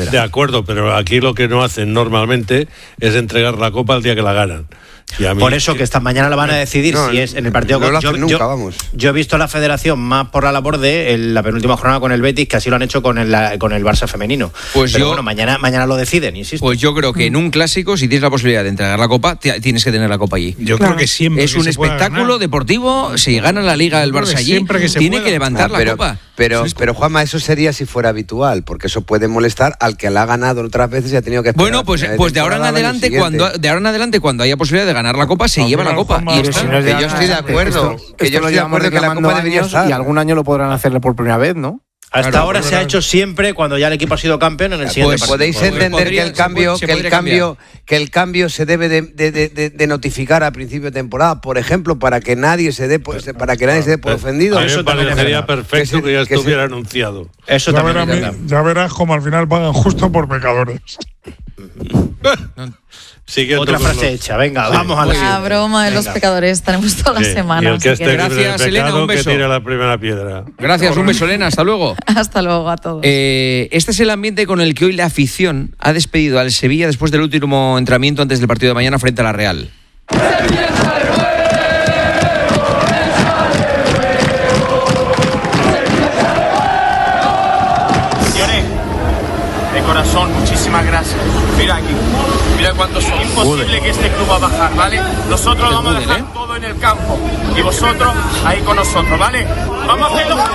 espera. De acuerdo, pero aquí lo que no hacen normalmente es entregar la copa el día que la ganan. Y a mí, por eso que esta mañana lo van a decidir si es en el partido. No lo hacen nunca, vamos. Yo he visto a la federación más por la labor de la penúltima jornada con el Betis, que así lo han hecho con el Barça femenino. Pues pero bueno, mañana lo deciden, insisto. Pues yo creo que en un clásico, si tienes la posibilidad de entregar la copa, tienes que tener la copa allí. Yo creo que siempre es un espectáculo deportivo. Si gana la Liga del Barça allí, tiene que levantar la copa. Pero Juanma, eso sería si fuera habitual, porque eso puede molestar al que la ha ganado otras veces y ha tenido que esperar. Bueno, pues de ahora en adelante, cuando haya posibilidad de ganar la copa, se lleva la copa. Y yo estoy de acuerdo. Que yo estoy de acuerdo que la copa debería estar. Y algún año lo podrán hacer por primera vez, ¿no? Hasta ahora se ha hecho siempre cuando ya el equipo ha sido campeón en el siguiente partido. Podéis entender que el cambio se debe de notificar a principio de temporada, por ejemplo, para que nadie se dé por ofendido. A mí me parecería perfecto que ya estuviera anunciado. Eso también. Ya verás como al final pagan justo por pecadores. Otra frase hecha, venga, vamos a la broma de los pecadores, tenemos toda la semana. Y el que esté gracias, Elena, un beso. Que tire la primera piedra. Gracias, un beso, Elena, hasta luego. Hasta luego a todos. Este es el ambiente con el que hoy la afición ha despedido al Sevilla después del último entrenamiento antes del partido de mañana frente a la Real. De corazón, muchísimas gracias. Mira aquí, mira cuántos son. Es imposible que este club va a bajar, ¿vale? Nosotros vamos a dejar todo en el campo y vosotros ahí con nosotros, ¿vale? Vamos a hacerlo.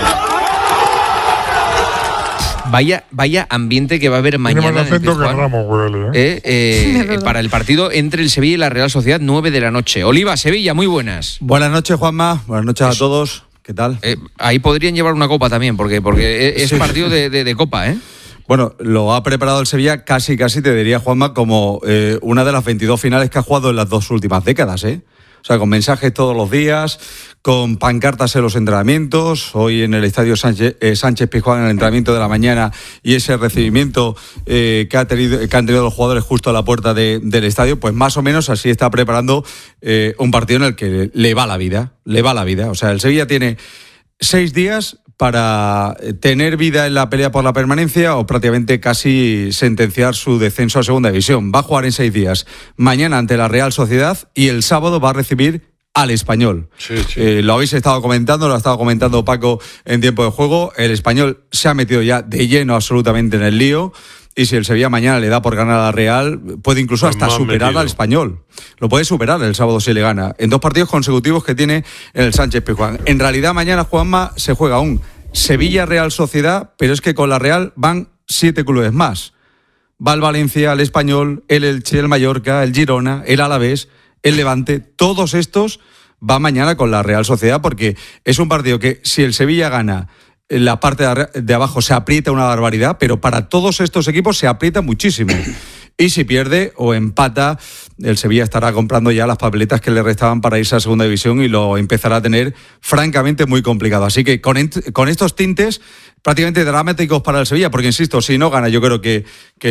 Vaya ambiente que va a haber mañana en el Pizjuán, para el partido entre el Sevilla y la Real Sociedad, 9 de la noche. Oliva, Sevilla, muy buenas. Buenas noches, Juanma. Buenas noches a todos. ¿Qué tal? Ahí podrían llevar una copa también, porque es partido de copa, ¿eh? Bueno, lo ha preparado el Sevilla casi te diría, Juanma, como una de las 22 finales que ha jugado en las 2 últimas décadas, ¿eh? O sea, con mensajes todos los días, con pancartas en los entrenamientos, hoy en el estadio Sánchez Pizjuán en el entrenamiento de la mañana y ese recibimiento que han tenido los jugadores justo a la puerta del estadio, pues más o menos así está preparando un partido en el que le va la vida. O sea, el Sevilla tiene 6 días para tener vida en la pelea por la permanencia o prácticamente casi sentenciar su descenso a segunda división. Va a jugar en 6 días. Mañana ante la Real Sociedad y el sábado va a recibir al Español. Sí. Lo habéis estado comentando, lo ha estado comentando Paco en tiempo de juego. El Español se ha metido ya de lleno absolutamente en el lío. Y si el Sevilla mañana le da por ganar a la Real, puede incluso hasta superar al Español. Lo puede superar el sábado si le gana. En 2 partidos consecutivos que tiene en el Sánchez Pizjuán. En realidad mañana, Juanma, se juega un Sevilla-Real Sociedad, pero es que con la Real van 7 clubes más. Va el Valencia, el Español, el Elche, el Mallorca, el Girona, el Alavés, el Levante. Todos estos van mañana con la Real Sociedad porque es un partido que si el Sevilla gana, la parte de abajo se aprieta una barbaridad, pero para todos estos equipos se aprieta muchísimo. Y si pierde o empata, el Sevilla estará comprando ya las papeletas que le restaban para irse a segunda división y lo empezará a tener francamente muy complicado. Así que con estos tintes prácticamente dramáticos para el Sevilla, porque insisto, si no gana yo creo que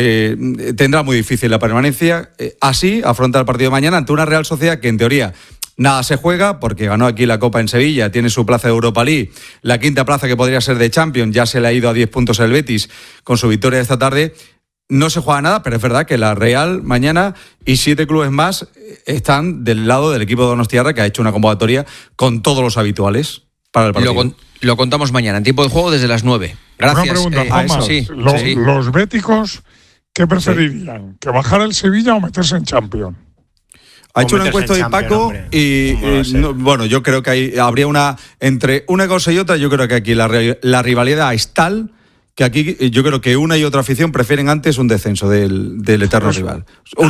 tendrá muy difícil la permanencia. Así afronta el partido de mañana ante una Real Sociedad que en teoría nada se juega porque ganó aquí la Copa en Sevilla, tiene su plaza de Europa League, la 5ª plaza que podría ser de Champions, ya se le ha ido a 10 puntos el Betis con su victoria esta tarde. No se juega nada, pero es verdad que la Real mañana y 7 clubes más están del lado del equipo de Donostiarra, que ha hecho una convocatoria con todos los habituales para el partido. Lo contamos mañana, en tiempo de juego desde las 9. Gracias. Una pregunta, Juanma, los béticos, ¿qué preferirían? ¿Que bajara el Sevilla o meterse en Champions? Ha hecho una encuesta de Paco y bueno, yo creo que habría entre una cosa y otra, yo creo que aquí la rivalidad es tal que aquí yo creo que una y otra afición prefieren antes un descenso del eterno rival.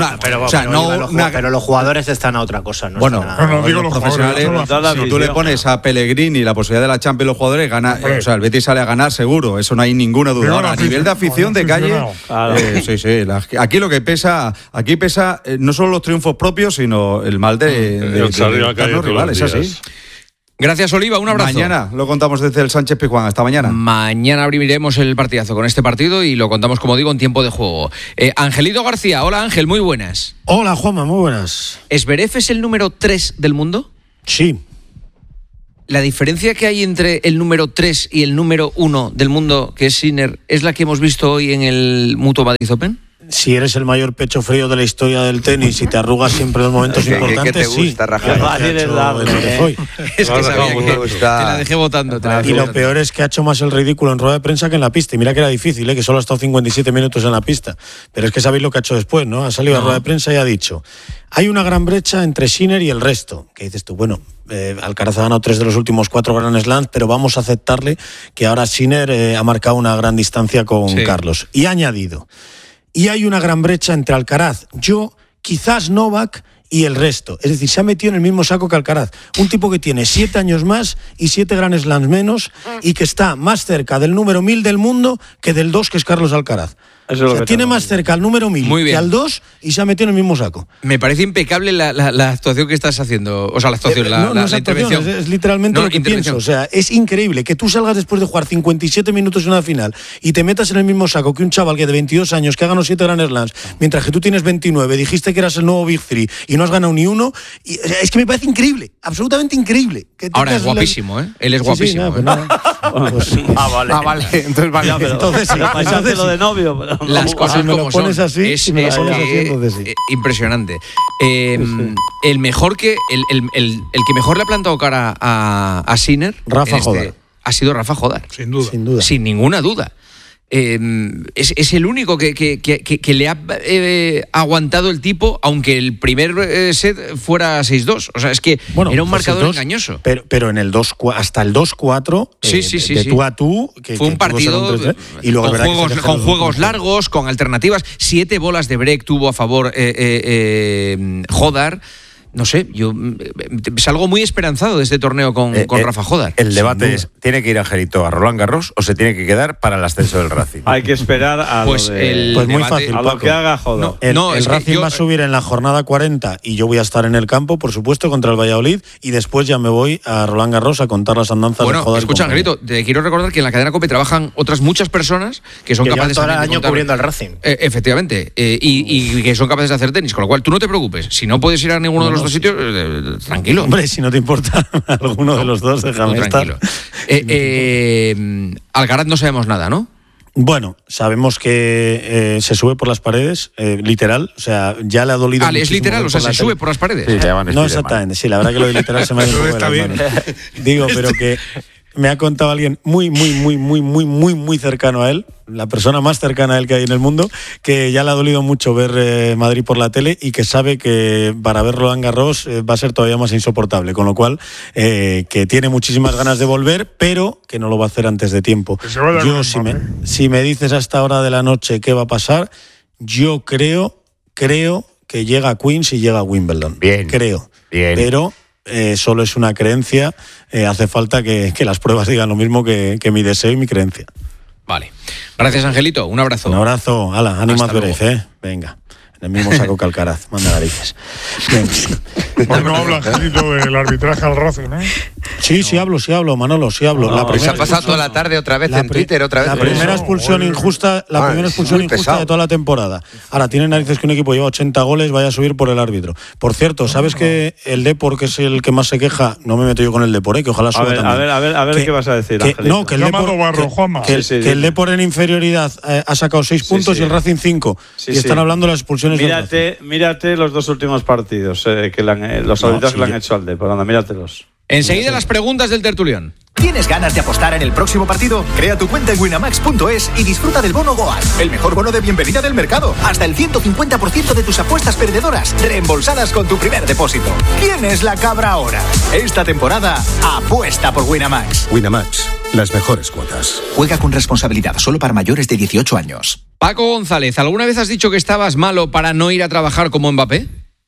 Pero los jugadores están a otra cosa. Digo los profesionales. Si tú le pones a Pellegrini la posibilidad de la Champions, los jugadores gana, o sea, el Betis sale a ganar seguro, eso no hay ninguna duda. Ahora, a nivel de afición de calle, aquí lo que pesa, no solo los triunfos propios, sino el mal de los rivales, así. Gracias, Oliva, un abrazo. Mañana lo contamos desde el Sánchez Pizjuán. Hasta mañana. Mañana abriremos el partidazo con este partido y lo contamos, como digo, en tiempo de juego. Angelito García, hola Ángel, muy buenas. Hola Juanma, muy buenas. ¿Zverev es el número 3 del mundo? Sí. la diferencia que hay entre el número 3 y el número 1 del mundo, que es Sinner, es la que hemos visto hoy en el Mutua Madrid Open. Si eres el mayor pecho frío de la historia del tenis y te arrugas siempre en los momentos importantes, ¿qué te gusta, Rafa? Es que sabía que te la dejé votando. Y lo peor es que ha hecho más el ridículo en rueda de prensa que en la pista. Y mira que era difícil, que solo ha estado 57 minutos en la pista. Pero es que sabéis lo que ha hecho después, ¿no? Ha salido a rueda de prensa y ha dicho: hay una gran brecha entre Sinner y el resto. ¿Qué dices tú? Bueno, Alcaraz ha ganado 3 de los últimos 4 Grand Slams, pero vamos a aceptarle que ahora Sinner ha marcado una gran distancia con Carlos. Y ha añadido: y hay una gran brecha entre Alcaraz, yo, quizás Novak y el resto. Es decir, se ha metido en el mismo saco que Alcaraz. Un tipo que tiene 7 años más y 7 Grand Slams menos y que está más cerca del número 1000 del mundo que del 2, que es Carlos Alcaraz. O sea, tiene más cerca al número 1000 que al 2 y se ha metido en el mismo saco. Me parece impecable la actuación que estás haciendo. O sea, la actuación, la intervención. Es literalmente lo que pienso. O sea, es increíble que tú salgas después de jugar 57 minutos en una final y te metas en el mismo saco que un chaval que de 22 años que ha ganado 7 Grand Slams, mientras que tú tienes 29, dijiste que eras el nuevo Big Three y no has ganado ni uno. Y, o sea, es que me parece increíble, absolutamente increíble. Ahora es guapísimo, ¿eh? Él es guapísimo. Vale. Entonces vale. Entonces sí. Lo de novio. Las cosas me lo como pones son. así, Es impresionante. El mejor que el que mejor le ha plantado cara a Sinner, Rafa Jodar, ha sido Rafa Jodar. Sin duda. Sin ninguna duda. Es el único que le ha aguantado el tipo, aunque el primer set fuera 6-2. O sea, es que era un marcador engañoso. Pero en el 2, hasta el 2-4, de tú a tú, que fue un partido y luego con juegos largos, con alternativas. 7 bolas de break tuvo a favor Jodar. No sé, yo salgo muy esperanzado de este torneo con Rafa Jodar. El debate es, ¿tiene que ir Angelito a Roland Garros o se tiene que quedar para el ascenso del Racing? Hay que esperar a pues muy fácil, a lo que haga Jodar. El Racing va a subir en la jornada 40 y yo voy a estar en el campo, por supuesto, contra el Valladolid, y después ya me voy a Roland Garros a contar las andanzas de Jodar. Bueno, escucha, Angelito, te quiero recordar que en la cadena COPE trabajan otras muchas personas que son capaces todo el de año cubriendo al Racing. Efectivamente, y que son capaces de hacer tenis, con lo cual tú no te preocupes. Si no puedes ir a ninguno de los dos sitios, tranquilo. Hombre, si no te importa alguno de los dos, déjame estar. Alcaraz no sabemos nada, ¿no? Bueno, sabemos que se sube por las paredes, literal, o sea, ya le ha dolido muchísimo. ¿Es literal? O sea, ¿se sube por las paredes? Sí, no exactamente, sí, la verdad que lo de literal se me ha ido un poco de las manos. Digo, pero que me ha contado alguien muy cercano a él, la persona más cercana a él que hay en el mundo, que ya le ha dolido mucho ver Madrid por la tele y que sabe que para ver Roland Garros va a ser todavía más insoportable, con lo cual que tiene muchísimas ganas de volver, pero que no lo va a hacer antes de tiempo. Yo, si me dices a esta hora de la noche qué va a pasar, yo creo que llega a Queens y llega a Wimbledon. Bien. Creo. Bien. Pero solo es una creencia, hace falta que las pruebas digan lo mismo que mi deseo y mi creencia. Vale. Gracias, Angelito. Un abrazo. Un abrazo. Hala, ánimo a Zverev, Venga. En el mismo saco que Alcaraz. Manda narices. Bueno, habla Angelito del arbitraje al Racing, ¿eh? Sí hablo, Manolo, sí hablo. La se ha pasado toda la tarde otra vez en Twitter, otra vez. La primera expulsión injusta, de toda la temporada. Ahora, tiene narices que un equipo lleva 80 goles, vaya a subir por el árbitro. Por cierto, ¿sabes que el Depor, que es el que más se queja, no me meto yo con el Depor, que ojalá suba también? A ver qué vas a decir, Angelito. No, que el Depor en inferioridad ha sacado 6 puntos y el Racing 5. Y están hablando de las expulsiones. Mírate los 2 últimos partidos que los árbitros que le han hecho al Depor. Anda, míratelos. Enseguida las preguntas del tertulión. ¿Tienes ganas de apostar en el próximo partido? Crea tu cuenta en winamax.es y disfruta del bono Goal, el mejor bono de bienvenida del mercado. Hasta el 150% de tus apuestas perdedoras reembolsadas con tu primer depósito. ¿Quién es la cabra ahora? Esta temporada, apuesta por Winamax. Winamax, las mejores cuotas. Juega con responsabilidad, solo para mayores de 18 años. Paco González, ¿alguna vez has dicho que estabas malo para no ir a trabajar como Mbappé?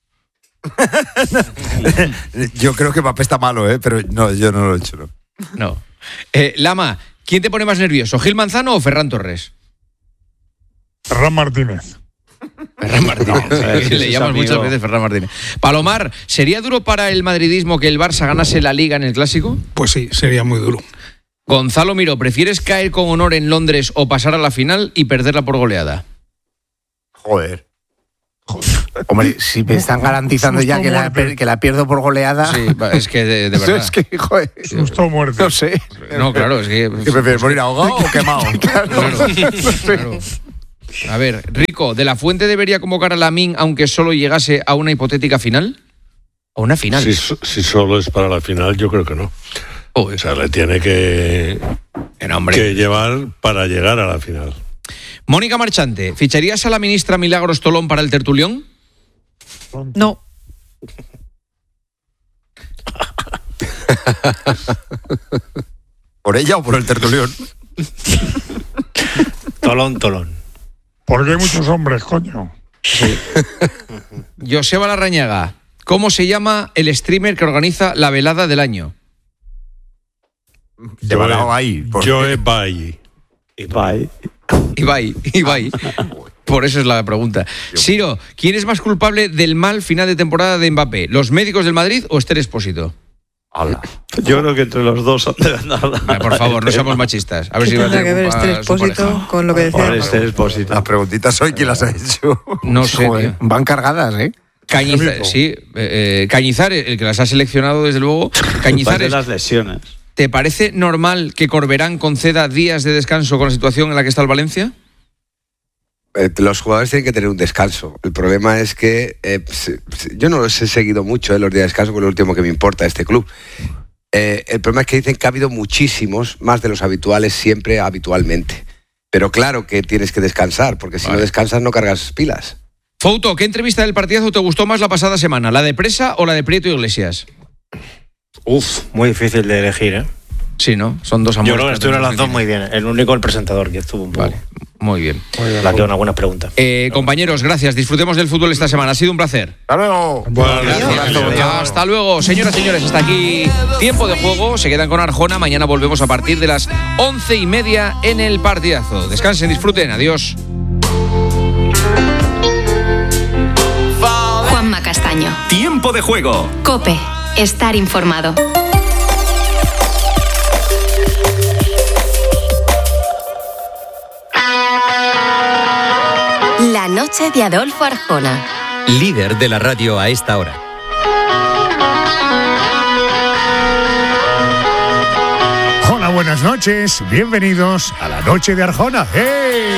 Yo creo que Mbappé está malo, pero no, yo no lo he hecho. No. Lama, ¿quién te pone más nervioso, Gil Manzano o Ferran Torres? Ferran Martínez. Ferran Martínez. Le llamas muchas veces Ferran Martínez. Palomar, ¿sería duro para el madridismo que el Barça ganase la Liga en el Clásico? Pues sí, sería muy duro. Gonzalo Miró, ¿prefieres caer con honor en Londres o pasar a la final y perderla por goleada? Joder. Hombre, si me están garantizando ya que la pierdo por goleada. Sí, es que de verdad. Es que, joder. Susto o muerte. No sé. No, claro, es que. ¿Qué prefieres, morir ahogado o quemado? Claro. A ver, Rico, ¿De la Fuente debería convocar a Lamine aunque solo llegase a una hipotética final? ¿O una final? Si solo es para la final, yo creo que no. O sea, le tiene que llevar para llegar a la final. Mónica Marchante, ¿ficharías a la ministra Milagros Tolón para el tertulión? No. ¿Por ella o por el tertulión? Tolón. Porque hay muchos hombres, coño. Sí. Joseba Larrañaga, ¿cómo se llama el streamer que organiza la velada del año? Joe Bay. Ibai. Por eso es la pregunta. Siro, ¿quién es más culpable del mal final de temporada de Mbappé? ¿Los médicos del Madrid o Esther Expósito? Yo creo que entre los dos han de ganar. Por favor, no seamos machistas. A ver si tendrá que ver Esther Expósito con lo que decía. Esther Expósito. Las preguntitas hoy, ¿quién las ha hecho? No sé, tío. Van cargadas, ¿eh? Cañizares, el que las ha seleccionado, desde luego. Cañizares. Las lesiones. ¿Te parece normal que Corberán conceda días de descanso con la situación en la que está el Valencia? Los jugadores tienen que tener un descanso. El problema es que yo no los he seguido mucho, los días de descanso, con lo último que me importa este club. El problema es que dicen que ha habido muchísimos, más de los habituales, siempre habitualmente. Pero claro que tienes que descansar, porque si no descansas no cargas pilas. Fouto, ¿qué entrevista del partidazo te gustó más la pasada semana? ¿La de Presa o la de Prieto Iglesias? Muy difícil de elegir, ¿eh? Sí, ¿no? Son dos amores. Yo creo que estuvieron las dos muy bien. El único, el presentador, que estuvo un poco. Vale, muy bien. La que una buena pregunta. Compañeros, gracias. Disfrutemos del fútbol esta semana. Ha sido un placer. ¡Hasta luego! Hasta luego. Señoras y señores, hasta aquí Tiempo de Juego. Se quedan con Arjona. Mañana volvemos a partir de las 11:30 en el partidazo. Descansen, disfruten. Adiós. Juanma Castaño. Tiempo de Juego. COPE. Estar informado. La noche de Adolfo Arjona. Líder de la radio a esta hora. Hola, buenas noches. Bienvenidos a la noche de Arjona. ¡Hey!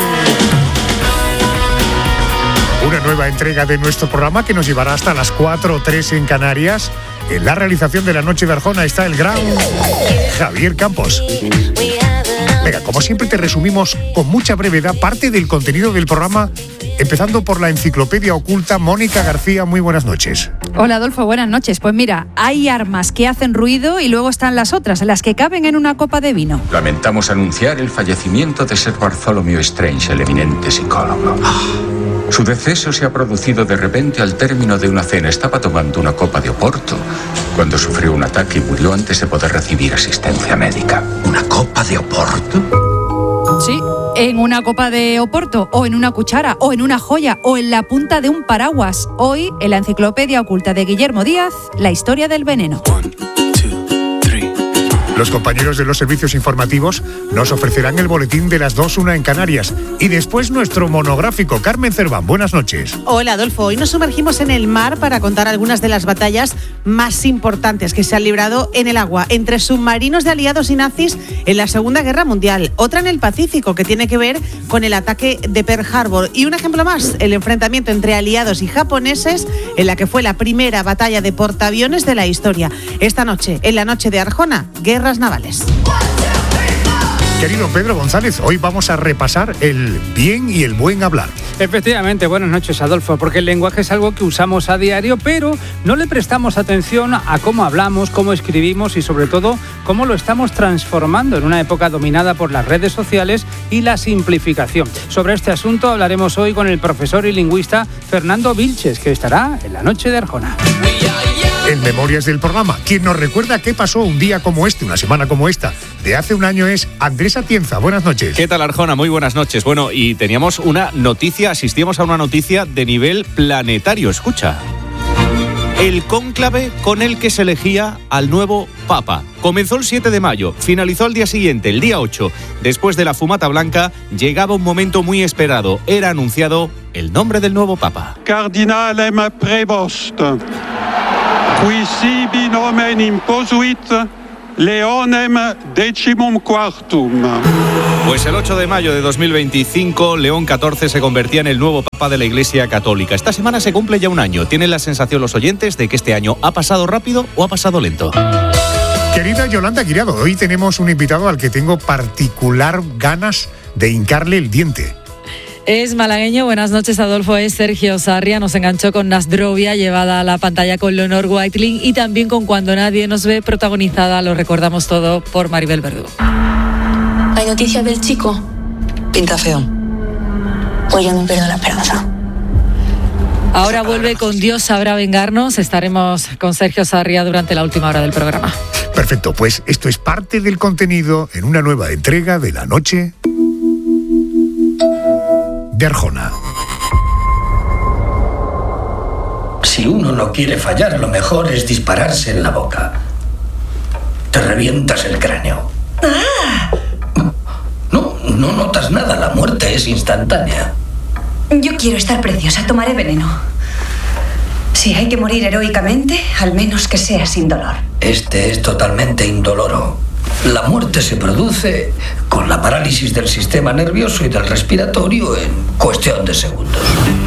Una nueva entrega de nuestro programa que nos llevará hasta las 4:03 en Canarias. En la realización de la noche de Arjona está el gran Javier Campos. Venga, como siempre te resumimos con mucha brevedad parte del contenido del programa, empezando por la enciclopedia oculta. Mónica García, muy buenas noches. Hola Adolfo, buenas noches. Pues mira, hay armas que hacen ruido y luego están las otras, las que caben en una copa de vino. Lamentamos anunciar el fallecimiento de Sir Bartholomew Strange, el eminente psicólogo. Su deceso se ha producido de repente al término de una cena. Estaba tomando una copa de Oporto cuando sufrió un ataque y murió antes de poder recibir asistencia médica. ¿Una copa de Oporto? Sí, en una copa de Oporto, o en una cuchara, o en una joya, o en la punta de un paraguas. Hoy, en la enciclopedia oculta de Guillermo Díaz, la historia del veneno. Los compañeros de los servicios informativos nos ofrecerán el boletín de las 2:01 en Canarias. Y después nuestro monográfico. Carmen Cerván, buenas noches. Hola Adolfo, hoy nos sumergimos en el mar para contar algunas de las batallas más importantes que se han librado en el agua entre submarinos de aliados y nazis en la Segunda Guerra Mundial. Otra en el Pacífico, que tiene que ver con el ataque de Pearl Harbor. Y un ejemplo más, el enfrentamiento entre aliados y japoneses en la que fue la primera batalla de portaaviones de la historia. Esta noche, en la noche de Arjona, guerras navales. Querido Pedro González, hoy vamos a repasar el bien y el buen hablar. Efectivamente, buenas noches Adolfo, porque el lenguaje es algo que usamos a diario, pero no le prestamos atención a cómo hablamos, cómo escribimos y sobre todo cómo lo estamos transformando en una época dominada por las redes sociales y la simplificación. Sobre este asunto hablaremos hoy con el profesor y lingüista Fernando Vilches, que estará en la noche de Arjona. En Memorias del programa, quien nos recuerda qué pasó un día como este, una semana como esta, de hace un año es Andrés Atienza. Buenas noches. ¿Qué tal, Arjona? Muy buenas noches. Bueno, y teníamos asistíamos a una noticia de nivel planetario. Escucha. el cónclave con el que se elegía al nuevo Papa. Comenzó el 7 de mayo, finalizó al día siguiente, el día 8. Después de la fumata blanca, llegaba un momento muy esperado. Era anunciado el nombre del nuevo Papa. Cardinalem Prevost, qui sibi nomen imposuit Leonem Decimum Quartum. Pues el 8 de mayo de 2025, León XIV se convertía en el nuevo Papa de la Iglesia Católica. Esta semana se cumple ya un año. ¿Tienen la sensación los oyentes de que este año ha pasado rápido o ha pasado lento? Querida Yolanda Guirado, hoy tenemos un invitado al que tengo particular ganas de hincarle el diente. Es malagueño. Buenas noches, Adolfo. Es Sergio Sarria. Nos enganchó con Nasdrovia, llevada a la pantalla con Leonor Whiteling, y también con Cuando nadie nos ve, protagonizada, lo recordamos todo, por Maribel Verdú. ¿Hay noticias del chico? Pinta feo. Pues yo no pierdo la esperanza. Ahora vuelve con Dios sabrá vengarnos. Estaremos con Sergio Sarria durante la última hora del programa. Perfecto, pues esto es parte del contenido en una nueva entrega de La Noche de Arjona. Si uno no quiere fallar, lo mejor es dispararse en la boca. Te revientas el cráneo. No notas nada, la muerte es instantánea. Yo quiero estar preciosa, tomaré veneno. Si hay que morir heroicamente, al menos que sea sin dolor. Este es totalmente indoloro. La muerte se produce con la parálisis del sistema nervioso y del respiratorio en cuestión de segundos.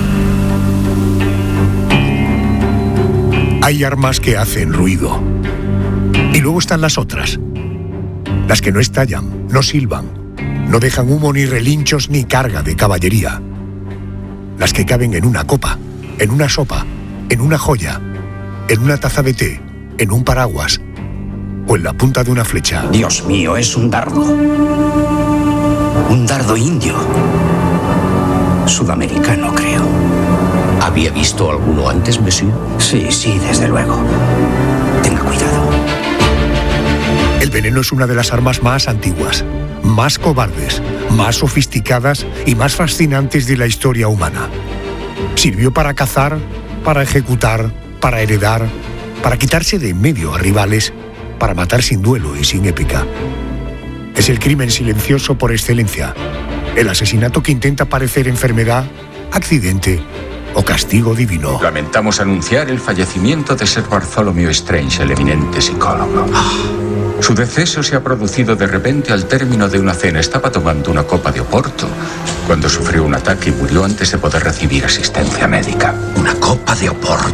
Hay armas que hacen ruido. Y luego están las otras. Las que no estallan, no silban, no dejan humo ni relinchos ni carga de caballería. Las que caben en una copa, en una sopa, en una joya, en una taza de té, en un paraguas o en la punta de una flecha. Dios mío, es un dardo. Un dardo indio. Sudamericano, creo. ¿Había visto alguno antes, monsieur? Sí, desde luego. Tenga cuidado. El veneno es una de las armas más antiguas, más cobardes, más sofisticadas y más fascinantes de la historia humana. Sirvió para cazar, para ejecutar, para heredar, para quitarse de en medio a rivales, para matar sin duelo y sin épica. Es el crimen silencioso por excelencia, el asesinato que intenta parecer enfermedad, accidente o castigo divino. Lamentamos anunciar el fallecimiento de Sir Bartholomew Strange, el eminente psicólogo. Su deceso se ha producido de repente al término de una cena. Estaba tomando una copa de Oporto cuando sufrió un ataque y murió antes de poder recibir asistencia médica. ¿Una copa de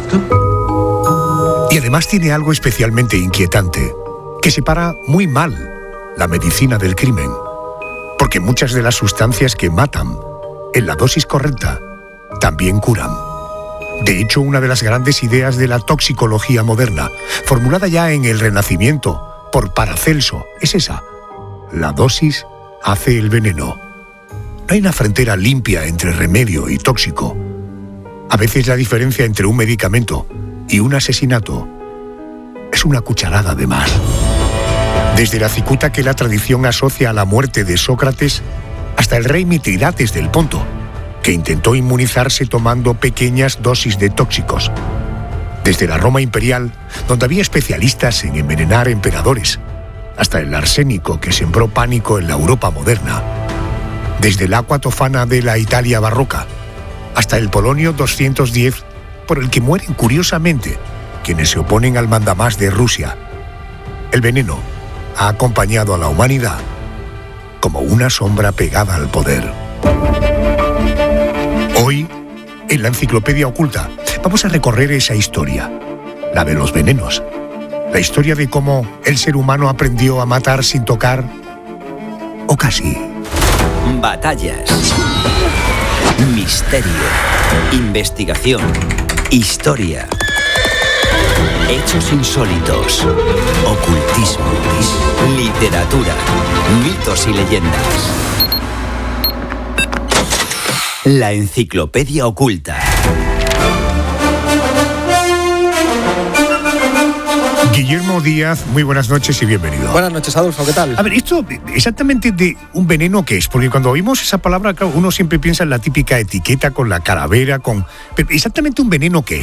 Oporto? Y además tiene algo especialmente inquietante, que separa muy mal la medicina del crimen, porque muchas de las sustancias que matan, en la dosis correcta, también curan. De hecho, una de las grandes ideas de la toxicología moderna, formulada ya en el Renacimiento por Paracelso, es esa: la dosis hace el veneno. No hay una frontera limpia entre remedio y tóxico. A veces la diferencia entre un medicamento y un asesinato es una cucharada de más. Desde la cicuta que la tradición asocia a la muerte de Sócrates hasta el rey Mitridates del Ponto, que intentó inmunizarse tomando pequeñas dosis de tóxicos. Desde la Roma imperial, donde había especialistas en envenenar emperadores, hasta el arsénico que sembró pánico en la Europa moderna. Desde el aqua tofana de la Italia barroca, hasta el polonio 210, por el que mueren curiosamente quienes se oponen al mandamás de Rusia. El veneno ha acompañado a la humanidad como una sombra pegada al poder. Hoy, en la Enciclopedia Oculta, vamos a recorrer esa historia, la de los venenos, la historia de cómo el ser humano aprendió a matar sin tocar, o casi. Batallas, misterio, investigación, historia, hechos insólitos, ocultismo, literatura, mitos y leyendas. La Enciclopedia Oculta. Guillermo Díaz, muy buenas noches y bienvenido. Buenas noches, Adolfo, ¿qué tal? A ver, esto exactamente de un veneno, ¿qué es? Porque cuando oímos esa palabra, claro, uno siempre piensa en la típica etiqueta con la calavera, pero exactamente un veneno, ¿qué es?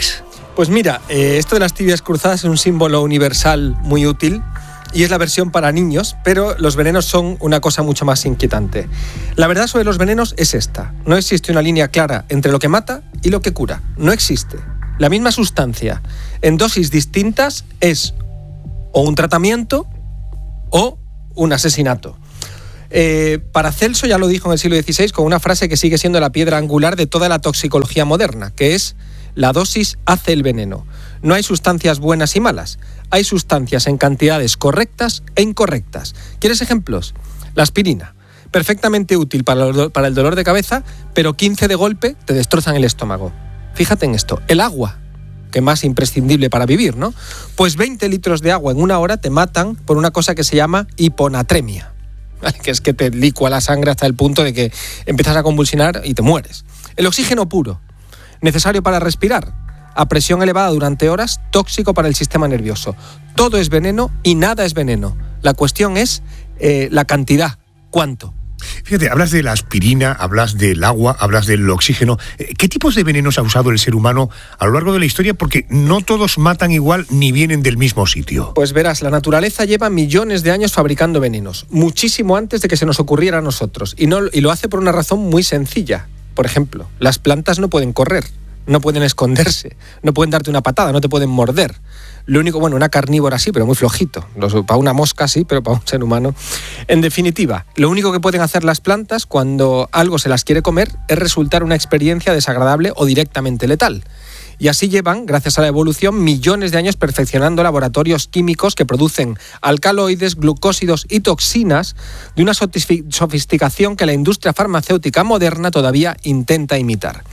Pues mira, esto de las tibias cruzadas es un símbolo universal muy útil y es la versión para niños, pero los venenos son una cosa mucho más inquietante. La verdad sobre los venenos es esta: no existe una línea clara entre lo que mata y lo que cura. No existe. La misma sustancia en dosis distintas es o un tratamiento o un asesinato. Paracelso ya lo dijo en el siglo XVI con una frase que sigue siendo la piedra angular de toda la toxicología moderna, que es: la dosis hace el veneno. No hay sustancias buenas y malas. Hay sustancias en cantidades correctas e incorrectas. ¿Quieres ejemplos? La aspirina, perfectamente útil para el dolor de cabeza, pero 15 de golpe te destrozan el estómago. Fíjate en esto. El agua, que más imprescindible para vivir, ¿no? Pues 20 litros de agua en una hora te matan por una cosa que se llama hiponatremia, ¿vale? Que es que te licua la sangre hasta el punto de que empiezas a convulsionar y te mueres. El oxígeno puro, necesario para respirar, a presión elevada durante horas, tóxico para el sistema nervioso. Todo es veneno y nada es veneno. La cuestión es la cantidad, ¿cuánto? Fíjate, hablas de la aspirina, hablas del agua, hablas del oxígeno. ¿Qué tipos de venenos ha usado el ser humano a lo largo de la historia? Porque no todos matan igual ni vienen del mismo sitio. Pues verás, la naturaleza lleva millones de años fabricando venenos, muchísimo antes de que se nos ocurriera a nosotros. Y lo hace por una razón muy sencilla. Por ejemplo, las plantas no pueden correr, no pueden esconderse, no pueden darte una patada, no te pueden morder. Lo único, bueno, una carnívora sí, pero muy flojito. Para una mosca sí, pero para un ser humano. En definitiva, lo único que pueden hacer las plantas cuando algo se las quiere comer es resultar una experiencia desagradable o directamente letal. Y así llevan, gracias a la evolución, millones de años perfeccionando laboratorios químicos que producen alcaloides, glucósidos y toxinas de una sofisticación que la industria farmacéutica moderna todavía intenta imitar.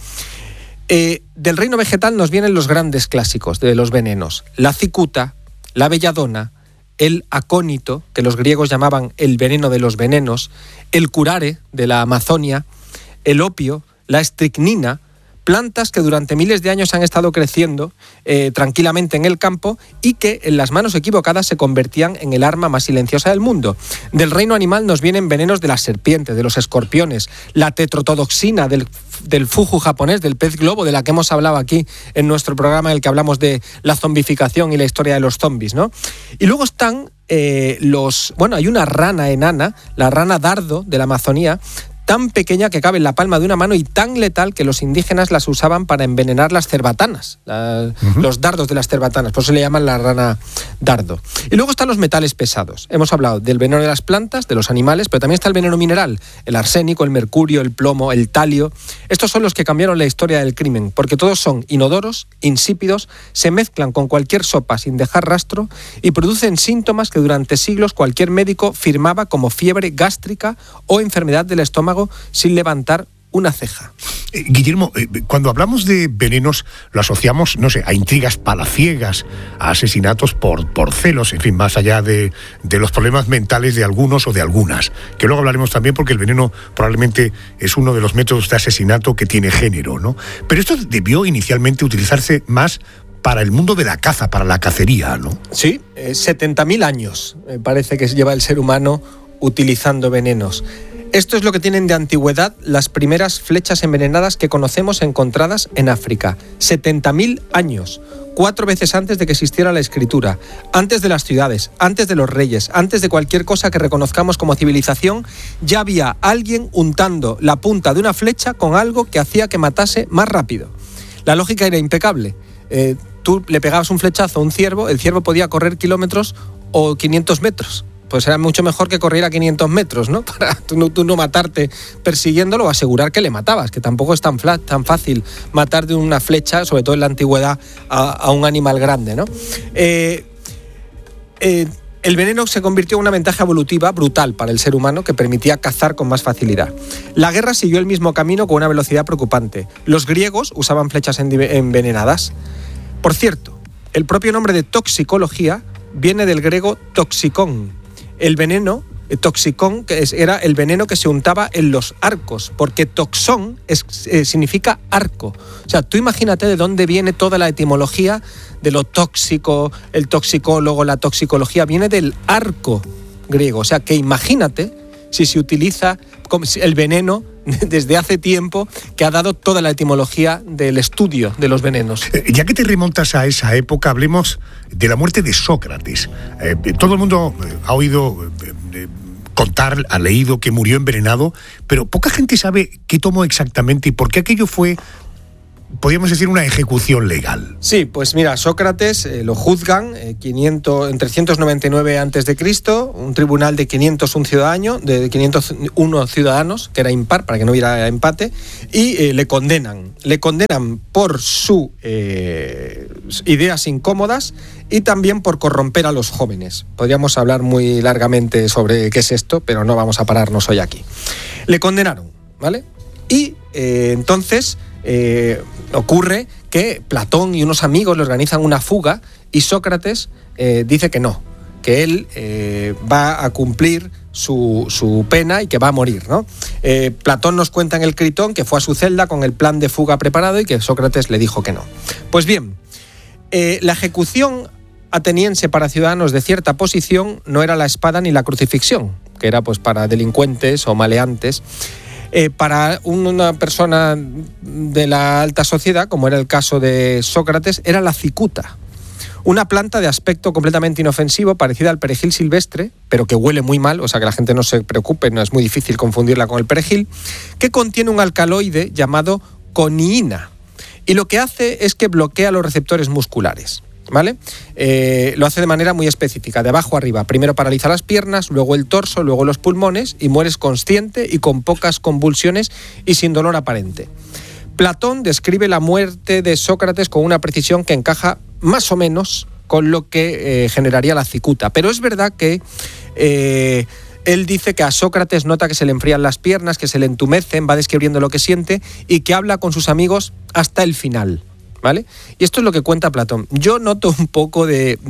Del reino vegetal nos vienen los grandes clásicos de los venenos: la cicuta, la belladona, el acónito, que los griegos llamaban el veneno de los venenos, el curare de la Amazonia, el opio, la estricnina, plantas que durante miles de años han estado creciendo tranquilamente en el campo y que en las manos equivocadas se convertían en el arma más silenciosa del mundo. Del reino animal nos vienen venenos de las serpientes, de los escorpiones, la tetrodotoxina del fuju japonés, del pez globo, de la que hemos hablado aquí en nuestro programa en el que hablamos de la zombificación y la historia de los zombies, ¿no? Y luego están hay una rana enana, la rana dardo de la Amazonía, tan pequeña que cabe en la palma de una mano y tan letal que los indígenas las usaban para envenenar las cerbatanas, los dardos de las cerbatanas, por eso le llaman la rana dardo. Y luego están los metales pesados. Hemos hablado del veneno de las plantas, de los animales, pero también está el veneno mineral, el arsénico, el mercurio, el plomo, el talio. Estos son los que cambiaron la historia del crimen, porque todos son inodoros, insípidos, se mezclan con cualquier sopa sin dejar rastro y producen síntomas que durante siglos cualquier médico firmaba como fiebre gástrica o enfermedad del estómago sin levantar una ceja. Guillermo, cuando hablamos de venenos lo asociamos, no sé, a intrigas palaciegas, a asesinatos por celos, en fin, más allá de los problemas mentales de algunos o de algunas, que luego hablaremos también porque el veneno probablemente es uno de los métodos de asesinato que tiene género, ¿no? Pero esto debió inicialmente utilizarse más para el mundo de la caza, para la cacería, ¿no? Sí, 70.000 años parece que lleva el ser humano utilizando venenos. Esto es lo que tienen de antigüedad las primeras flechas envenenadas que conocemos encontradas en África. 70.000 años, 4 veces antes de que existiera la escritura, antes de las ciudades, antes de los reyes, antes de cualquier cosa que reconozcamos como civilización, ya había alguien untando la punta de una flecha con algo que hacía que matase más rápido. La lógica era impecable. Tú le pegabas un flechazo a un ciervo, el ciervo podía correr kilómetros o 500 metros. Pues era mucho mejor que corriera 500 metros, ¿no? Para tú no matarte persiguiéndolo o asegurar que le matabas, que tampoco es tan fácil matar de una flecha, sobre todo en la antigüedad, a un animal grande, ¿no? El veneno se convirtió en una ventaja evolutiva brutal para el ser humano que permitía cazar con más facilidad. La guerra siguió el mismo camino con una velocidad preocupante. Los griegos usaban flechas envenenadas. Por cierto, el propio nombre de toxicología viene del griego toxicón. El veneno, toxicón, era el veneno que se untaba en los arcos, porque toxón significa arco. O sea, tú imagínate de dónde viene toda la etimología de lo tóxico, el toxicólogo, la toxicología, viene del arco griego. O sea, que imagínate si se utiliza el veneno desde hace tiempo, que ha dado toda la etimología del estudio de los venenos. Ya que te remontas a esa época, hablemos de la muerte de Sócrates. Todo el mundo ha oído contar, ha leído que murió envenenado, pero poca gente sabe qué tomó exactamente y por qué aquello fue, podríamos decir, una ejecución legal. Sí, pues mira, Sócrates lo juzgan en 399 a.C., un tribunal de 501 ciudadanos, que era impar, para que no hubiera empate, y le condenan. Le condenan por sus ideas incómodas y también por corromper a los jóvenes. Podríamos hablar muy largamente sobre qué es esto, pero no vamos a pararnos hoy aquí. Le condenaron, ¿vale? Y entonces ocurre que Platón y unos amigos le organizan una fuga y Sócrates dice que no, que él va a cumplir su pena y que va a morir, ¿no? Platón nos cuenta en el Critón que fue a su celda con el plan de fuga preparado y que Sócrates le dijo que no. Pues bien, la ejecución ateniense para ciudadanos de cierta posición no era la espada ni la crucifixión, que era pues para delincuentes o maleantes. Para una persona de la alta sociedad, como era el caso de Sócrates, era la cicuta, una planta de aspecto completamente inofensivo, parecida al perejil silvestre, pero que huele muy mal, o sea que la gente no se preocupe, no es muy difícil confundirla con el perejil, que contiene un alcaloide llamado coniina, y lo que hace es que bloquea los receptores musculares, ¿vale? Lo hace de manera muy específica, de abajo a arriba. Primero paraliza las piernas, luego el torso, luego los pulmones, y mueres consciente y con pocas convulsiones y sin dolor aparente. Platón describe la muerte de Sócrates con una precisión que encaja más o menos con lo que generaría la cicuta, pero es verdad que él dice que a Sócrates nota que se le enfrían las piernas, que se le entumecen, va describiendo lo que siente y que habla con sus amigos hasta el final, ¿vale? Y esto es lo que cuenta Platón. Yo noto un poco de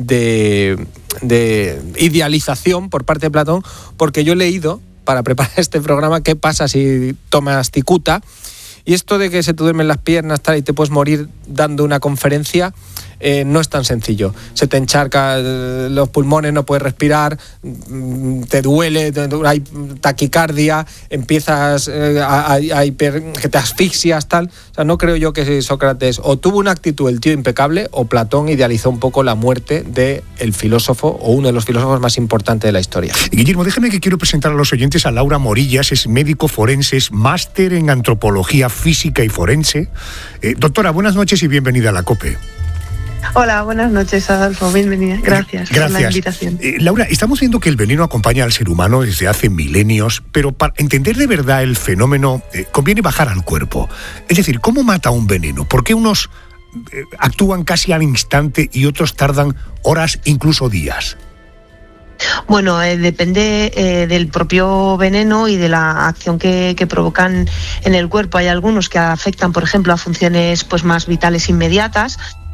idealización por parte de Platón, porque yo he leído, para preparar este programa, qué pasa si tomas cicuta, y esto de que se te duermen las piernas tal y te puedes morir dando una conferencia, no es tan sencillo. Se te encharca los pulmones, no puedes respirar, te duele, hay taquicardia, empiezas que te asfixias, tal. O sea, no creo yo que Sócrates o tuvo una actitud el tío impecable o Platón idealizó un poco la muerte del filósofo o uno de los filósofos más importantes de la historia. Guillermo, déjame que quiero presentar a los oyentes a Laura Morillas, es médico forense, es máster en antropología física y forense. Doctora, buenas noches y bienvenida a la COPE. Hola, buenas noches, Adolfo. Bienvenida. Gracias por la invitación. Laura, estamos viendo que el veneno acompaña al ser humano desde hace milenios, pero para entender de verdad el fenómeno conviene bajar al cuerpo. Es decir, ¿cómo mata un veneno? ¿Por qué unos actúan casi al instante y otros tardan horas, incluso días? Bueno, depende del propio veneno y de la acción que provocan en el cuerpo. Hay algunos que afectan, por ejemplo, a funciones pues más vitales inmediatas.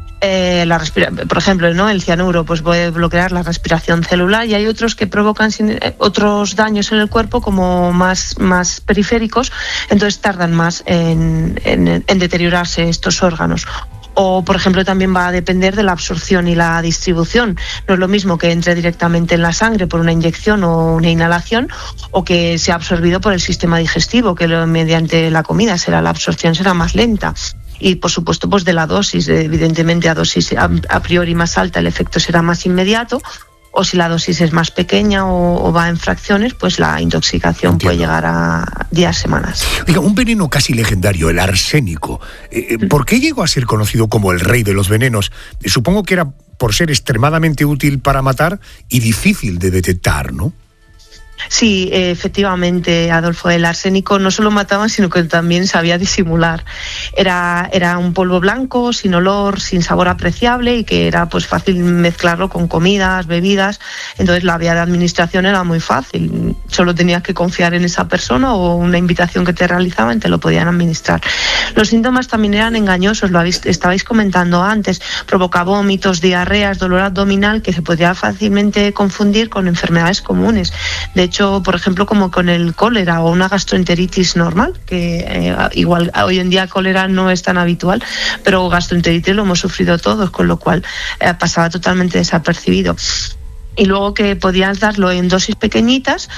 Por ejemplo, ¿no? El cianuro pues puede bloquear la respiración celular, y hay otros que provocan otros daños en el cuerpo como más periféricos, entonces tardan más en deteriorarse estos órganos. O, por ejemplo, también va a depender de la absorción y la distribución. No es lo mismo que entre directamente en la sangre por una inyección o una inhalación, o que sea absorbido por el sistema digestivo, que mediante la comida la absorción será más lenta. Y, por supuesto, pues de la dosis. Evidentemente, a dosis a priori más alta el efecto será más inmediato, o si la dosis es más pequeña o va en fracciones, pues la intoxicación puede llegar a días, semanas. Oiga, un veneno casi legendario, el arsénico. ¿Por qué llegó a ser conocido como el rey de los venenos? Supongo que era por ser extremadamente útil para matar y difícil de detectar, ¿no? Sí, efectivamente, Adolfo, el arsénico no solo mataba, sino que también sabía disimular. Era un polvo blanco, sin olor, sin sabor apreciable, y que era pues fácil mezclarlo con comidas, bebidas. Entonces la vía de administración era muy fácil. Solo tenías que confiar en esa persona o una invitación que te realizaban, te lo podían administrar. Los síntomas también eran engañosos, estabais comentando antes. Provoca vómitos, diarreas, dolor abdominal, que se podría fácilmente confundir con enfermedades comunes. De hecho, por ejemplo, como con el cólera o una gastroenteritis normal, que igual hoy en día cólera no es tan habitual, pero gastroenteritis lo hemos sufrido todos, con lo cual pasaba totalmente desapercibido. y luego que podías darlo en dosis pequeñitas,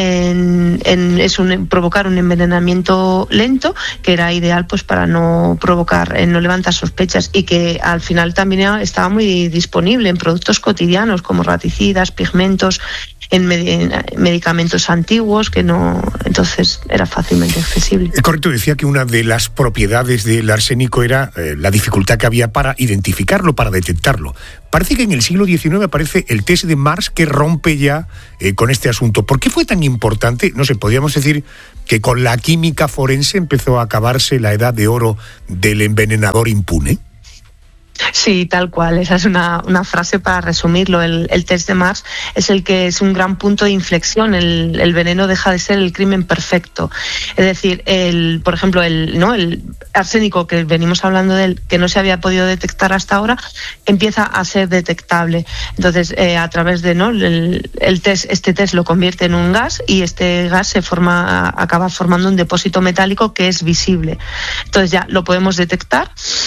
provocar un envenenamiento lento, que era ideal pues para no provocar, no levantar sospechas, y que al final también estaba muy disponible en productos cotidianos como raticidas, pigmentos, en medicamentos antiguos, que no, entonces era fácilmente accesible. Correcto, decía que una de las propiedades del arsénico era la dificultad que había para identificarlo, para detectarlo. Parece que en el siglo XIX aparece el test de Mars, que rompe ya con este asunto. ¿Por qué fue tan importante? No sé, podríamos decir que con la química forense empezó a acabarse la edad de oro del envenenador impune. Sí, tal cual. Esa es una frase para resumirlo. El test de Mars es el que es un gran punto de inflexión. El veneno deja de ser el crimen perfecto. Es decir, por ejemplo, el arsénico, que venimos hablando de él, que no se había podido detectar hasta ahora, empieza a ser detectable. Entonces, a través de este test lo convierte en un gas, y este gas acaba formando un depósito metálico que es visible. Entonces ya lo podemos detectar.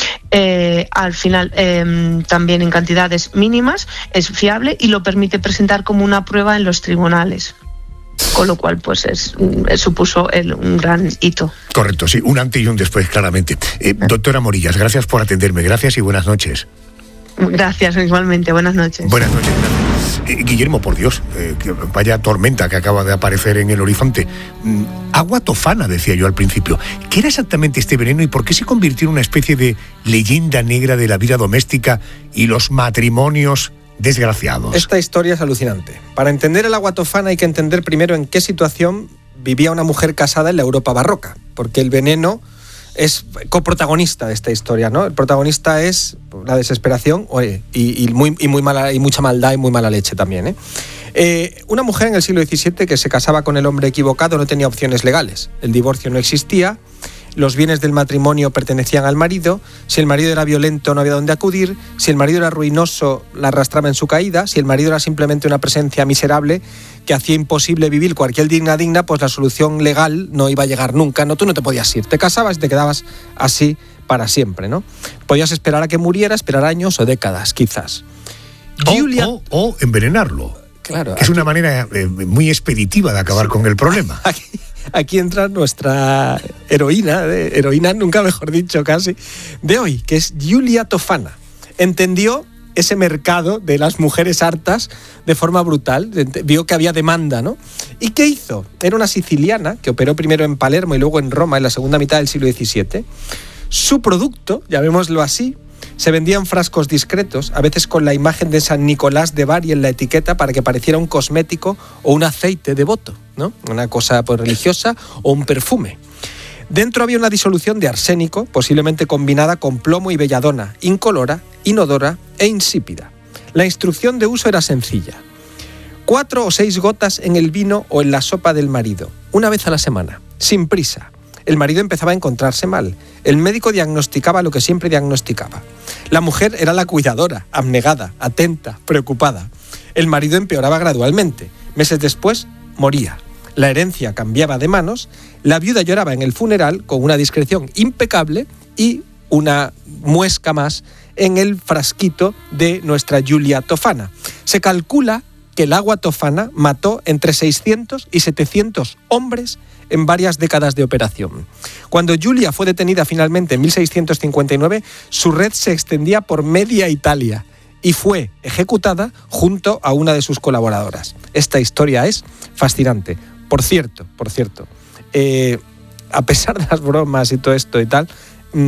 Al final, también en cantidades mínimas, es fiable y lo permite presentar como una prueba en los tribunales. Con lo cual, pues supuso un gran hito. Correcto, sí, un antes y un después, claramente. Doctora Morillas, gracias por atenderme. Gracias y buenas noches. Gracias, igualmente. Buenas noches. Buenas noches. Guillermo, por Dios, vaya tormenta que acaba de aparecer en el horizonte. Agua tofana, decía yo al principio. ¿Qué era exactamente este veneno y por qué se convirtió en una especie de leyenda negra de la vida doméstica y los matrimonios desgraciados? Esta historia es alucinante. Para entender el agua tofana hay que entender primero en qué situación vivía una mujer casada en la Europa barroca, porque el veneno es coprotagonista de esta historia, ¿no? El protagonista es la desesperación, y mucha maldad y muy mala leche también, una mujer en el siglo XVII que se casaba con el hombre equivocado no tenía opciones legales. El divorcio no existía, los bienes del matrimonio pertenecían al marido, si el marido era violento no había dónde acudir, si el marido era ruinoso la arrastraba en su caída, si el marido era simplemente una presencia miserable que hacía imposible vivir cualquier digna, pues la solución legal no iba a llegar nunca, tú no te podías ir, te casabas y te quedabas así para siempre, ¿no? Podías esperar a que muriera, esperar años o décadas, quizás. O envenenarlo. Claro. Es una manera muy expeditiva de acabar con el problema. Aquí entra nuestra heroína nunca mejor dicho casi, de hoy, que es Giulia Tofana. Entendió ese mercado de las mujeres hartas de forma brutal, vio que había demanda, ¿no? ¿Y qué hizo? Era una siciliana que operó primero en Palermo y luego en Roma en la segunda mitad del siglo XVII. Su producto, llamémoslo así, se vendía en frascos discretos, a veces con la imagen de San Nicolás de Bari en la etiqueta para que pareciera un cosmético o un aceite devoto, ¿no? Una cosa pues, religiosa o un perfume. Dentro había una disolución de arsénico, posiblemente combinada con plomo y belladona, incolora, inodora e insípida. La instrucción de uso era sencilla. 4 o 6 gotas en el vino o en la sopa del marido, una vez a la semana, sin prisa. El marido empezaba a encontrarse mal. El médico diagnosticaba lo que siempre diagnosticaba. La mujer era la cuidadora, abnegada, atenta, preocupada. El marido empeoraba gradualmente. Meses después, moría. La herencia cambiaba de manos. La viuda lloraba en el funeral con una discreción impecable y una muesca más en el frasquito de nuestra Giulia Tofana. Se calcula que el agua tofana mató entre 600 y 700 hombres en varias décadas de operación. Cuando Giulia fue detenida finalmente en 1659, su red se extendía por media Italia y fue ejecutada junto a una de sus colaboradoras. Esta historia es fascinante. Por cierto, a pesar de las bromas y todo esto y tal,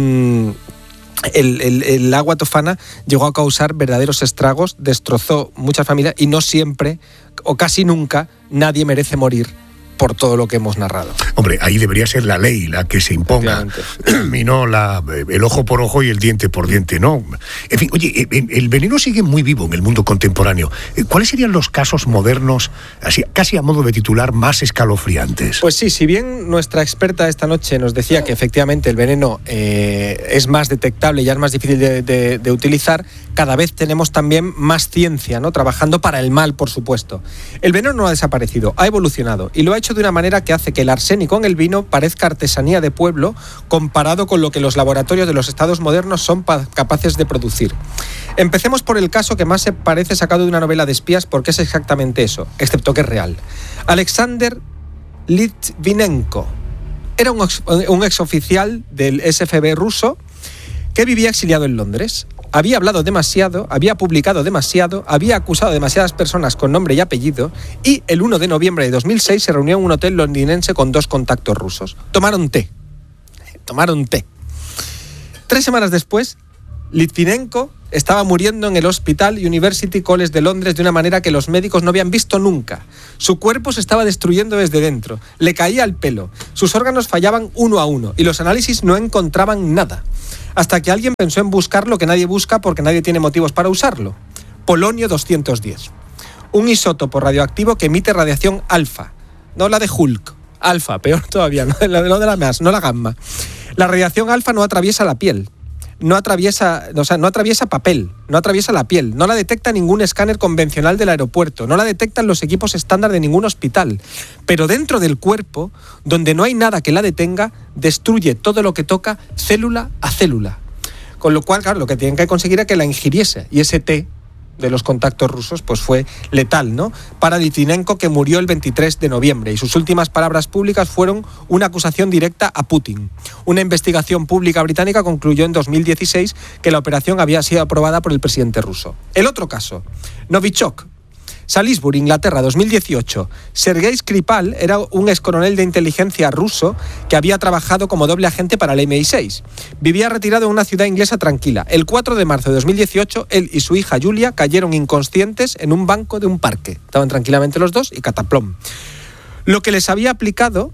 el agua tofana llegó a causar verdaderos estragos, destrozó muchas familias y no siempre, o casi nunca, nadie merece morir por todo lo que hemos narrado. Hombre, ahí debería ser la ley la que se imponga y no el ojo por ojo y el diente por diente, ¿no? En fin, oye, el veneno sigue muy vivo en el mundo contemporáneo. ¿Cuáles serían los casos modernos, así, casi a modo de titular, más escalofriantes? Pues sí, si bien nuestra experta esta noche nos decía que efectivamente el veneno es más detectable y ya es más difícil de utilizar, cada vez tenemos también más ciencia, ¿no? Trabajando para el mal, por supuesto. El veneno no ha desaparecido, ha evolucionado y lo ha hecho hecho de una manera que hace que el arsénico en el vino parezca artesanía de pueblo comparado con lo que los laboratorios de los estados modernos son capaces de producir. Empecemos por el caso que más se parece sacado de una novela de espías, porque es exactamente eso, excepto que es real. Alexander Litvinenko era un exoficial del SFB ruso que vivía exiliado en Londres. Había hablado demasiado, había publicado demasiado, había acusado a demasiadas personas con nombre y apellido, y el 1 de noviembre de 2006 se reunió en un hotel londinense con 2 contactos rusos. Tomaron té. 3 semanas después, Litvinenko estaba muriendo en el Hospital University College de Londres de una manera que los médicos no habían visto nunca. Su cuerpo se estaba destruyendo desde dentro, le caía el pelo, sus órganos fallaban uno a uno y los análisis no encontraban nada. Hasta que alguien pensó en buscar lo que nadie busca porque nadie tiene motivos para usarlo. Polonio 210. Un isótopo radioactivo que emite radiación alfa. No la de Hulk. Alfa, peor todavía, no de la más, no la gamma. La radiación alfa no atraviesa la piel. No atraviesa papel, no atraviesa la piel, no la detecta ningún escáner convencional del aeropuerto, no la detectan los equipos estándar de ningún hospital. Pero dentro del cuerpo, donde no hay nada que la detenga, destruye todo lo que toca célula a célula. Con lo cual, claro, lo que tienen que conseguir es que la ingiriese. Y ese té de los contactos rusos pues fue letal, ¿no? Para Litvinenko, que murió el 23 de noviembre, y sus últimas palabras públicas fueron una acusación directa a Putin. Una investigación pública británica concluyó en 2016 que la operación había sido aprobada por el presidente ruso. El otro caso, Novichok, Salisbury, Inglaterra, 2018. Sergei Skripal era un excoronel de inteligencia ruso que había trabajado como doble agente para el MI6. Vivía retirado en una ciudad inglesa tranquila. El 4 de marzo de 2018, él y su hija Julia cayeron inconscientes en un banco de un parque. Estaban tranquilamente los dos y cataplom. Lo que les habían aplicado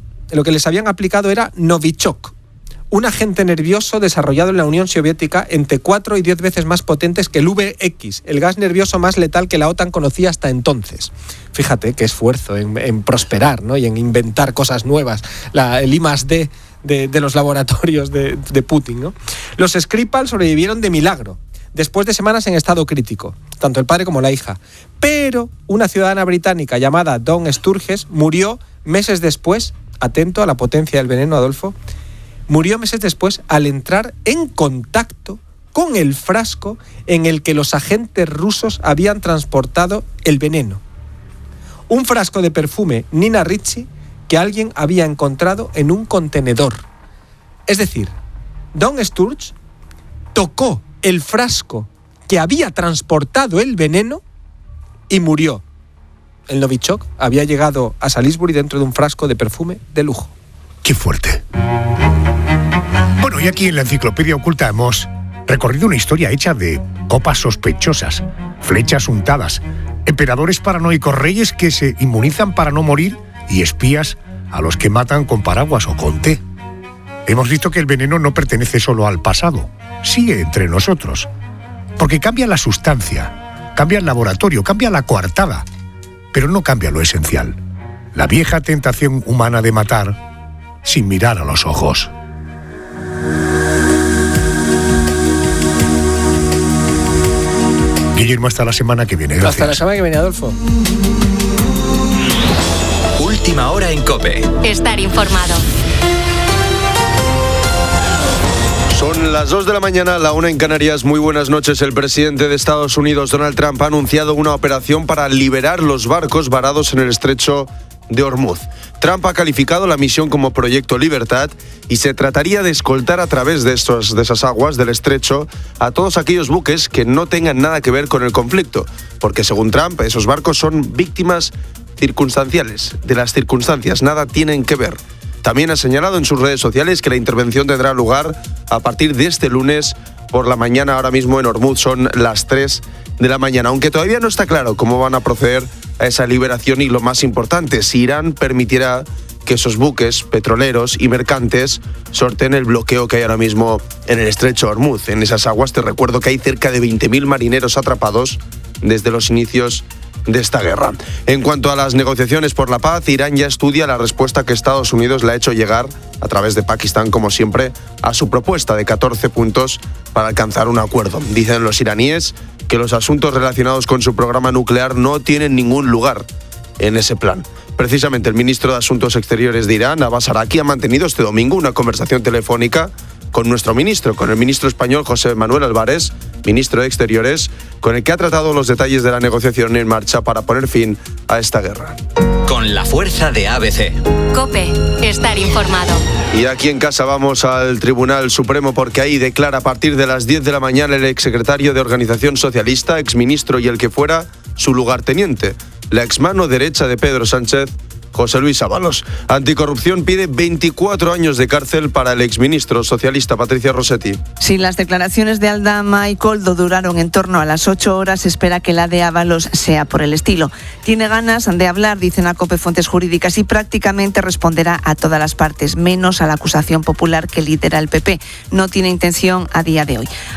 era Novichok, un agente nervioso desarrollado en la Unión Soviética entre 4 y 10 veces más potentes que el VX, el gas nervioso más letal que la OTAN conocía hasta entonces. Fíjate qué esfuerzo en prosperar, ¿no? Y en inventar cosas nuevas. El I+D de los laboratorios de Putin, ¿no? Los Skripal sobrevivieron de milagro, después de semanas en estado crítico, tanto el padre como la hija. Pero una ciudadana británica llamada Dawn Sturges murió meses después, atento a la potencia del veneno, Adolfo, murió meses después al entrar en contacto con el frasco en el que los agentes rusos habían transportado el veneno. Un frasco de perfume Nina Ricci que alguien había encontrado en un contenedor. Es decir, Dawn Sturges tocó el frasco que había transportado el veneno y murió. El Novichok había llegado a Salisbury dentro de un frasco de perfume de lujo. ¡Qué fuerte! Bueno, y aquí en la Enciclopedia Oculta hemos recorrido una historia hecha de copas sospechosas, flechas untadas, emperadores paranoicos, reyes que se inmunizan para no morir y espías a los que matan con paraguas o con té. Hemos visto que el veneno no pertenece solo al pasado, sigue entre nosotros, porque cambia la sustancia, cambia el laboratorio, cambia la coartada, pero no cambia lo esencial, la vieja tentación humana de matar sin mirar a los ojos. Guillermo, hasta la semana que viene. Gracias. Hasta la semana que viene, Adolfo. Última hora en COPE. Estar informado. Son las 2 de la mañana, la 1 en Canarias. Muy buenas noches. El presidente de Estados Unidos, Donald Trump, ha anunciado una operación para liberar los barcos varados en el estrecho de Hormuz. Trump ha calificado la misión como Proyecto Libertad y se trataría de escoltar a través de esas aguas del estrecho a todos aquellos buques que no tengan nada que ver con el conflicto, porque según Trump esos barcos son víctimas circunstanciales de las circunstancias, nada tienen que ver. También ha señalado en sus redes sociales que la intervención tendrá lugar a partir de este lunes por la mañana. Ahora mismo en Hormuz son las 3 de la mañana, aunque todavía no está claro cómo van a proceder a esa liberación y, lo más importante, si Irán permitirá que esos buques petroleros y mercantes sorteen el bloqueo que hay ahora mismo en el estrecho de Hormuz. En esas aguas te recuerdo que hay cerca de 20.000 marineros atrapados desde los inicios de esta guerra. En cuanto a las negociaciones por la paz, Irán ya estudia la respuesta que Estados Unidos le ha hecho llegar, a través de Pakistán como siempre, a su propuesta de 14 puntos para alcanzar un acuerdo. Dicen los iraníes que los asuntos relacionados con su programa nuclear no tienen ningún lugar en ese plan. Precisamente el ministro de Asuntos Exteriores de Irán, Abbas Araki, ha mantenido este domingo una conversación telefónica con nuestro ministro, con el ministro español José Manuel Álvarez, ministro de Exteriores, con el que ha tratado los detalles de la negociación en marcha para poner fin a esta guerra. Con la fuerza de ABC. COPE. Estar informado. Y aquí en casa vamos al Tribunal Supremo porque ahí declara a partir de las 10 de la mañana el exsecretario de Organización Socialista, exministro y el que fuera su lugarteniente, la exmano derecha de Pedro Sánchez, José Luis Ábalos. Anticorrupción pide 24 años de cárcel para el exministro socialista Patricia Rossetti. Si las declaraciones de Aldama y Koldo duraron en torno a las 8 horas, se espera que la de Ábalos sea por el estilo. Tiene ganas de hablar, dicen a COPE fuentes jurídicas, y prácticamente responderá a todas las partes, menos a la acusación popular que lidera el PP. No tiene intención a día de hoy.